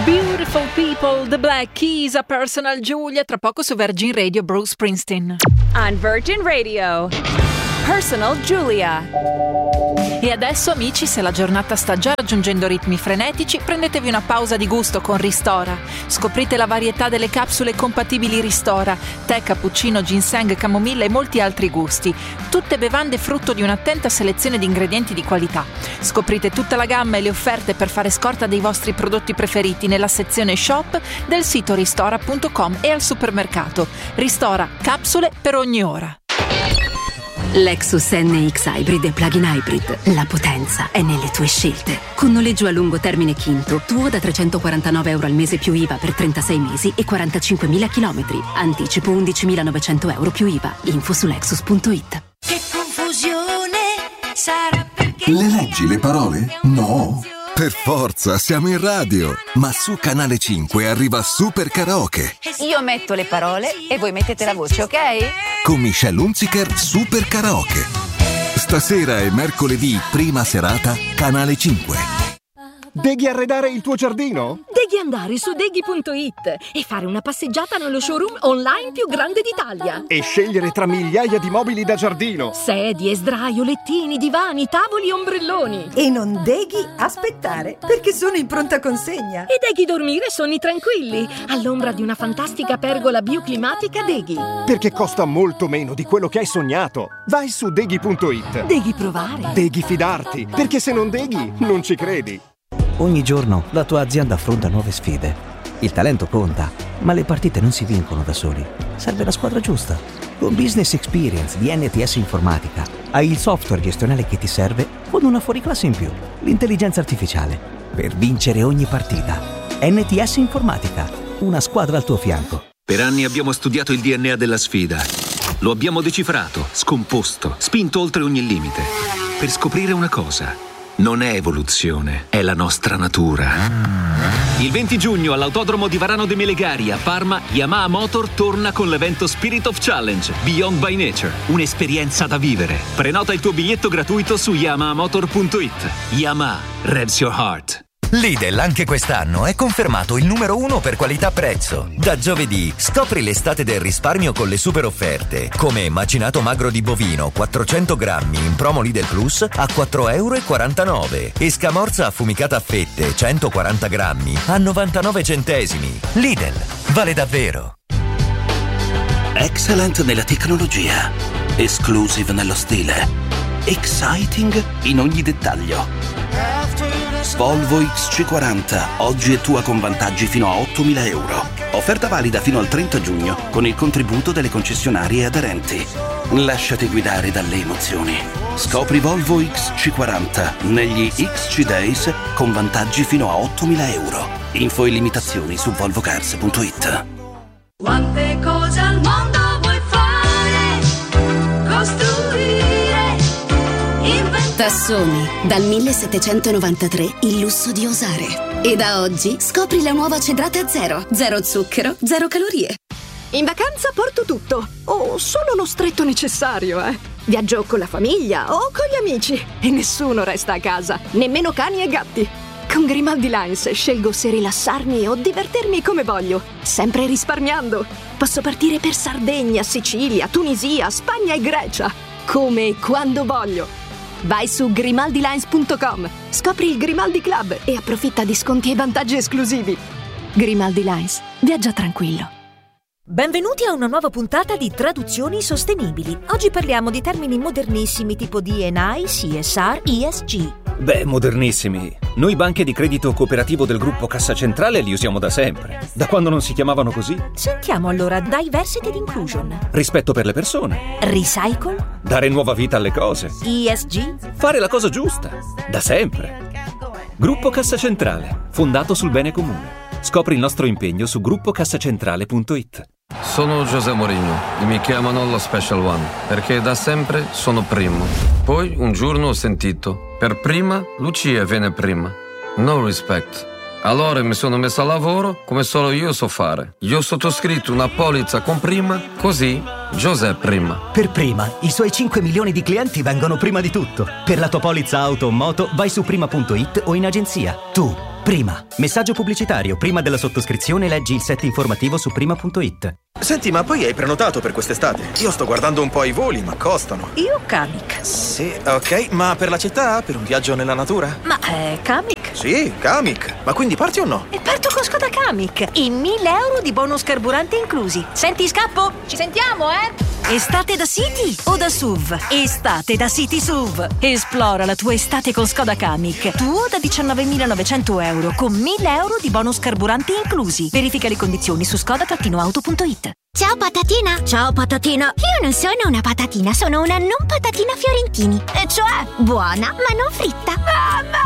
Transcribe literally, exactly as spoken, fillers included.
Beautiful People, The Black Keys, A Personal Julia, tra poco su Virgin Radio, Bruce Springsteen. On Virgin Radio, Personal Julia. E adesso, amici, se la giornata sta già raggiungendo ritmi frenetici, prendetevi una pausa di gusto con Ristora. Scoprite la varietà delle capsule compatibili Ristora, tè, cappuccino, ginseng, camomilla e molti altri gusti. Tutte bevande frutto di un'attenta selezione di ingredienti di qualità. Scoprite tutta la gamma e le offerte per fare scorta dei vostri prodotti preferiti nella sezione shop del sito ristora punto com e al supermercato. Ristora, capsule per ogni ora. Lexus N X Hybrid e Plug-in Hybrid. La potenza è nelle tue scelte. Con noleggio a lungo termine Kinto, tuo da trecentoquarantanove euro al mese più I V A per trentasei mesi e quarantacinquemila chilometri. Anticipo undicimilanovecento euro più I V A. Info su lexus punto it. Che confusione sarà perché... Le leggi le parole? No. Per forza, siamo in radio. Ma su Canale cinque arriva Super Karaoke. Io metto le parole e voi mettete la voce, ok? Con Michelle Hunziker, Super Karaoke. Stasera è mercoledì, prima serata, Canale cinque. Devi arredare il tuo giardino? Devi andare su deghi punto it e fare una passeggiata nello showroom online più grande d'Italia. E scegliere tra migliaia di mobili da giardino. Sedie, sdraio, lettini, divani, tavoli e ombrelloni. E non devi aspettare, perché sono in pronta consegna. E devi dormire sonni tranquilli, all'ombra di una fantastica pergola bioclimatica Deghi. Perché costa molto meno di quello che hai sognato. Vai su deghi punto it. Devi provare. Devi fidarti, perché se non deghi, non ci credi. Ogni giorno la tua azienda affronta nuove sfide. Il talento conta, ma le partite non si vincono da soli. Serve la squadra giusta. Con Business Experience di N T S Informatica hai il software gestionale che ti serve con una fuoriclasse in più, l'intelligenza artificiale, per vincere ogni partita. N T S Informatica, una squadra al tuo fianco. Per anni abbiamo studiato il D N A della sfida. Lo abbiamo decifrato, scomposto, spinto oltre ogni limite. Per scoprire una cosa: non è evoluzione, è la nostra natura. Il venti giugno all'Autodromo di Varano de Melegari a Parma, Yamaha Motor torna con l'evento Spirit of Challenge Beyond by Nature. Un'esperienza da vivere. Prenota il tuo biglietto gratuito su yamaha motor punto it. Yamaha, revs your heart. Lidl anche quest'anno è confermato il numero uno per qualità-prezzo. Da giovedì scopri l'estate del risparmio con le super offerte, come macinato magro di bovino quattrocento grammi in promo Lidl Plus a quattro virgola quarantanove euro e scamorza affumicata a fette centoquaranta grammi a novantanove centesimi. Lidl, vale davvero. Excellent nella tecnologia, exclusive nello stile, exciting in ogni dettaglio. Volvo X C quaranta, oggi è tua con vantaggi fino a ottomila euro. Offerta valida fino al trenta giugno con il contributo delle concessionarie aderenti. Lasciati guidare dalle emozioni. Scopri Volvo X C quaranta negli X C Days con vantaggi fino a ottomila euro. Info e limitazioni su volvo cars punto it. Quante cose al mondo vuoi fare? Costruire, inventare. Tassoni, dal millesettecentonovantatré il lusso di osare. E da oggi scopri la nuova cedrata zero. Zero zucchero, zero calorie. In vacanza porto tutto, o solo lo stretto necessario, eh. Viaggio con la famiglia o con gli amici e nessuno resta a casa, nemmeno cani e gatti. Con Grimaldi Lines scelgo se rilassarmi o divertirmi come voglio, sempre risparmiando. Posso partire per Sardegna, Sicilia, Tunisia, Spagna e Grecia, come e quando voglio. Vai su grimaldi lines punto com, scopri il Grimaldi Club e approfitta di sconti e vantaggi esclusivi. Grimaldi Lines, viaggia tranquillo. Benvenuti a una nuova puntata di Traduzioni Sostenibili. Oggi parliamo di termini modernissimi tipo D and I, C S R, E S G. Beh, modernissimi. Noi banche di credito cooperativo del gruppo Cassa Centrale li usiamo da sempre. Da quando non si chiamavano così. Sentiamo allora Diversity and Inclusion. Rispetto per le persone. Recycle. Dare nuova vita alle cose. E S G. Fare la cosa giusta. Da sempre. Gruppo Cassa Centrale, fondato sul bene comune. Scopri il nostro impegno su gruppo cassacentrale punto it. Sono José Mourinho e mi chiamano lo Special One perché da sempre sono primo. Poi un giorno ho sentito: per prima Lucia viene prima. No respect. Allora mi sono messo a lavoro come solo io so fare. Io ho sottoscritto una polizza con prima, così José prima. Per prima, i suoi cinque milioni di clienti vengono prima di tutto. Per la tua polizza auto o moto vai su prima punto it o in agenzia. Tu Prima. Messaggio pubblicitario. Prima della sottoscrizione leggi il set informativo su prima punto it. Senti, ma poi hai prenotato per quest'estate? Io sto guardando un po' i voli, ma costano. Io Kamiq. Sì, ok, ma per la città? Per un viaggio nella natura? Ma è Kamiq? Sì, Kamiq. Ma quindi parti o no? E parto con Skoda Kamiq. E mille euro di bonus carburante inclusi. Senti, scappo? Ci sentiamo, eh? Estate da City o da S U V? Estate da City S U V. Esplora la tua estate con Skoda Kamiq. Tuo da diciannovemilanovecento euro con mille euro di bonus carburanti inclusi. Verifica le condizioni su skoda auto punto it. Ciao patatina! Ciao patatina! Io non sono una patatina, sono una non patatina Fiorentini. E cioè? Buona, ma non fritta. Ah,